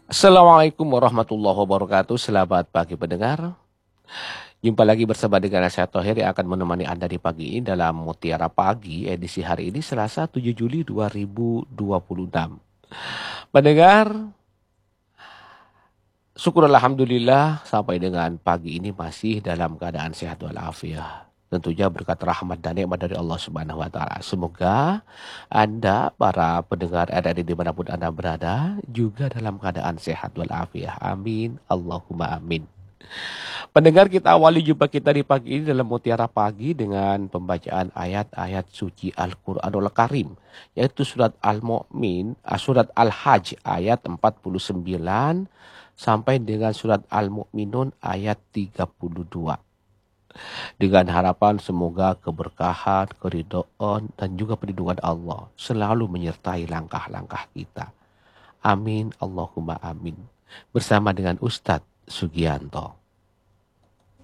Assalamualaikum warahmatullahi wabarakatuh. Selamat pagi pendengar. Jumpa lagi bersama dengan saya Thohir yang akan menemani Anda di pagi ini dalam Mutiara Pagi edisi hari ini Selasa 7 Juli 2026. Pendengar, syukur alhamdulillah sampai dengan pagi ini masih dalam keadaan sehat walafiat. Tentunya berkat rahmat dan nikmat dari Allah Subhanahu wa taala. Semoga Anda para pendengar RRI dimanapun Anda berada juga dalam keadaan sehat walafiat. Amin. Allahumma amin. Pendengar, kita awali jumpa kita di pagi ini dalam Mutiara Pagi dengan pembacaan ayat-ayat suci Al-Quranul Karim, yaitu surat Al-Mu'min, surat Al-Hajj ayat 49 sampai dengan surat Al-Mu'minun ayat 32. Dengan harapan semoga keberkahan, keridhaan, dan juga perlindungan Allah selalu menyertai langkah-langkah kita. Amin, Allahumma amin. Bersama dengan Ustadz Sugianto.